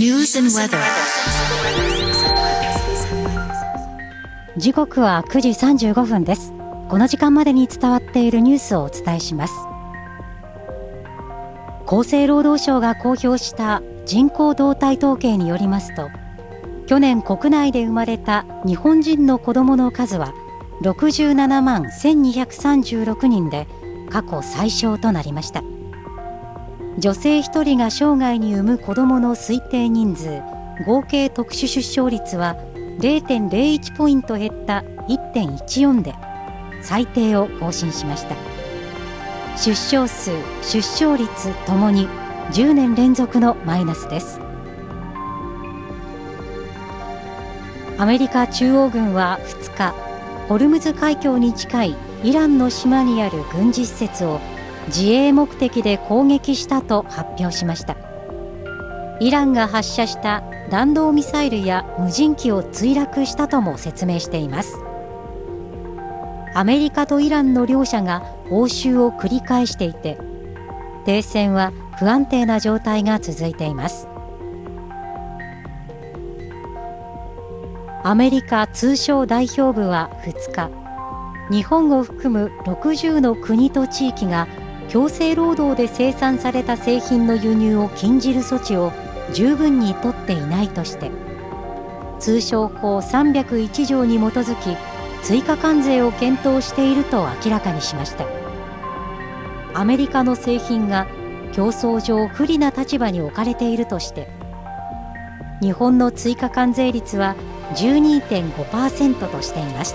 News and weather。 時刻は9時35分です。この時間までに伝わっているニュースをお伝えします。厚生労働省が公表した人口動態統計によりますと、去年国内で生まれた日本人の子どもの数は67万1236人で過去最少となりました。女性1人が生涯に産む子どもの推定人数合計特殊出生率は 0.01 ポイント減った 1.14 で最低を更新しました。出生数、出生率ともに10年連続のマイナスです。アメリカ中央軍は2日、ホルムズ海峡に近いイランの島にある軍事施設を自衛目的で攻撃したと発表しました。イランが発射した弾道ミサイルや無人機を墜落したとも説明しています。アメリカとイランの両者が応酬を繰り返していて、停戦は不安定な状態が続いています。アメリカ通商代表部は2日、日本を含む60の国と地域が強制労働で生産された製品の輸入を禁じる措置を十分に取っていないとして、通商法301条に基づき追加関税を検討していると明らかにしました。アメリカの製品が競争上不利な立場に置かれているとして、日本の追加関税率は 12.5% としています。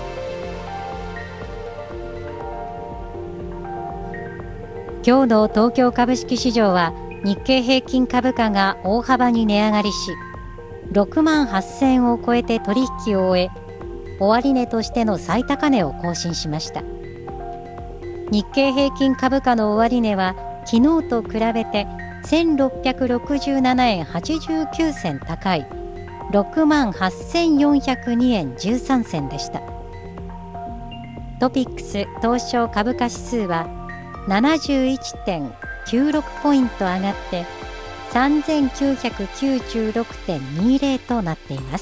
今日の東京株式市場は日経平均株価が大幅に値上がりし、6万8000円を超えて取引を終え、終値としての最高値を更新しました。日経平均株価の終値は昨日と比べて1667円89銭高い6万8402円13銭でした。トピックス東証株価指数は 71.96 ポイント上がって 3996.20 となっています。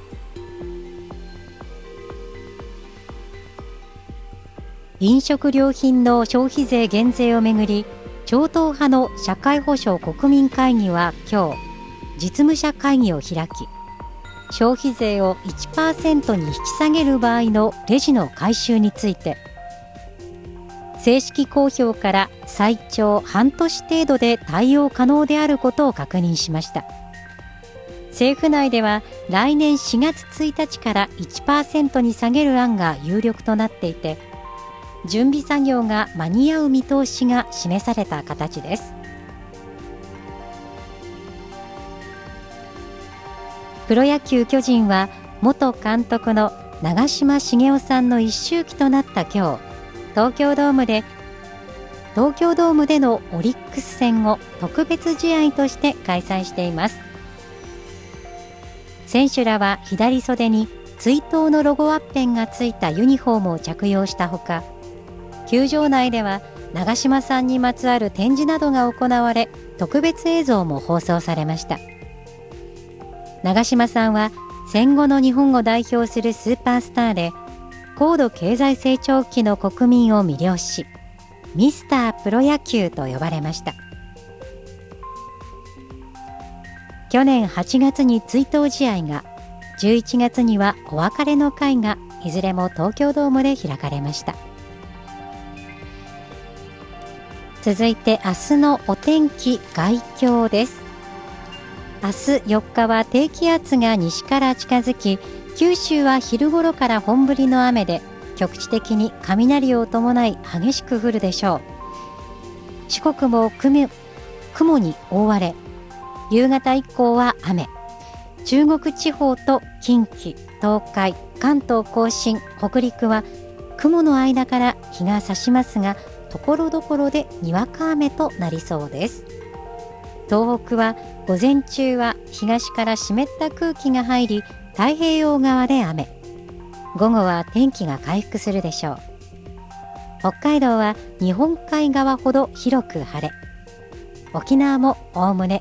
飲食料品の消費税減税をめぐり、超党派の社会保障国民会議は今日実務者会議を開き、消費税を 1% に引き下げる場合のレジの回収について、正式公表から最長半年程度で対応可能であることを確認しました。政府内では来年4月1日から 1% に下げる案が有力となっていて、準備作業が間に合う見通しが示された形です。プロ野球巨人は元監督の長嶋茂雄さんの一周忌となった今日、東京ドームでのオリックス戦を特別試合として開催しています。選手らは左袖に追悼のロゴワッペンがついたユニフォームを着用したほか、球場内では長嶋さんにまつわる展示などが行われ、特別映像も放送されました。長嶋さんは戦後の日本を代表するスーパースターで、高度経済成長期の国民を魅了し、ミスタープロ野球と呼ばれました。去年8月に追悼試合が、11月にはお別れの会がいずれも東京ドームで開かれました。続いて明日のお天気概況です。明日4日は低気圧が西から近づき、九州は昼ごろから本降りの雨で、局地的に雷を伴い激しく降るでしょう。四国も雲に覆われ、夕方以降は雨。中国地方と近畿、東海、関東甲信、北陸は雲の間から日が差しますが、ところどころでにわか雨となりそうです。東北は午前中は東から湿った空気が入り、太平洋側で雨。午後は天気が回復するでしょう。北海道は日本海側ほど広く晴れ。沖縄もおおむね